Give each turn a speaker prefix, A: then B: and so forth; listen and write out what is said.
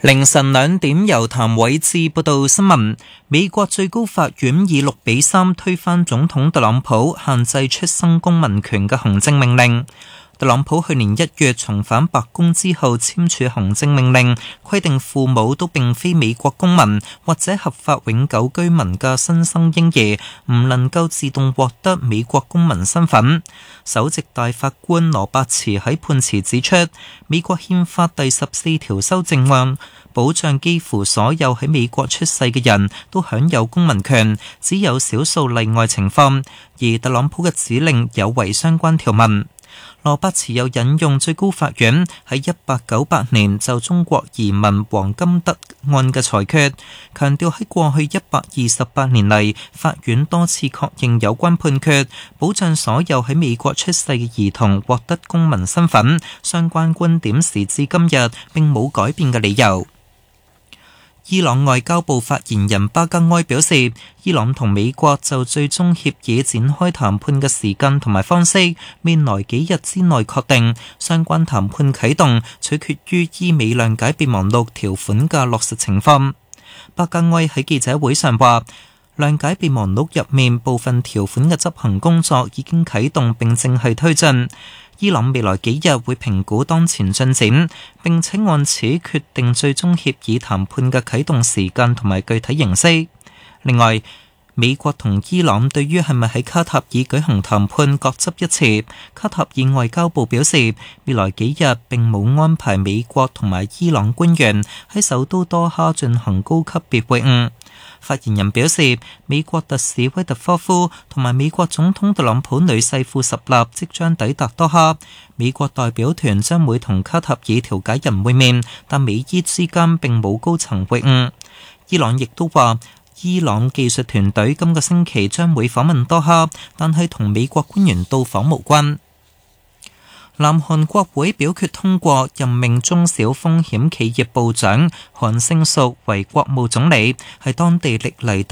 A: 凌晨2點，由譚偉智報道新聞。美國最高法院以6-3推翻總統特朗普限制出生公民權嘅行政命令。特朗普去年1月重返白宮之後簽署行政命令，規定父母都並非美國公民或者合法永久居民嘅新生嬰兒唔能夠自動獲得美國公民身份。首席大法官羅伯茨喺判詞指出，美國憲法第14條修正案保障幾乎所有喺美國出世嘅人都享有公民權，只有少數例外情況，而特朗普嘅指令有違相關條文。羅伯茨又引用最高法院喺1898年就中國移民黃金德案嘅裁決，強調喺過去128年嚟，法院多次確認有關判決保障所有喺美國出世嘅兒童獲得公民身份，相關觀點時至今日並冇改變嘅理由。伊朗外交部發言人巴格埃表示，伊朗同美國就最終協議展開談判嘅時間同埋方式，未來幾日之內確定。相關談判啟動取決於伊美諒解備忘錄條款嘅落實情況。巴格埃喺記者會上話，諒解備忘錄入面部分條款嘅執行工作已經啟動並正係推進。伊朗未來幾日會評估當前進展，並且按此決定最終協議談判嘅啟動時間同埋具體形式。另外，美國同伊朗對於係咪喺卡塔爾舉行談判各執一詞。卡塔爾外交部表示，未來幾日並冇安排美國同埋伊朗官員喺首都多哈進行高級別會晤。發言人表示，美國特使威特科夫同埋美國總統特朗普女婿庫什納即將抵達多哈，美國代表團將會同卡塔爾調解人會面，但美伊之間並冇高層會晤。伊朗亦都話，伊朗技術團隊今個星期將會訪問多哈，但係同美國官員到訪無關。南韓國會表決通過任命中小風險企業部長韓勝淑為國務總理，係當地歷嚟